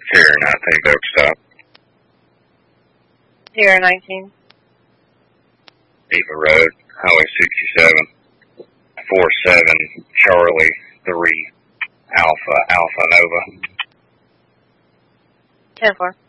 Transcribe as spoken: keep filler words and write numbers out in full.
Sierra nineteen, Delta stop. Sierra nineteen. Eva Road, Highway sixty-seven, four seven, Charlie, three, Alpha, Alpha Nova. ten four.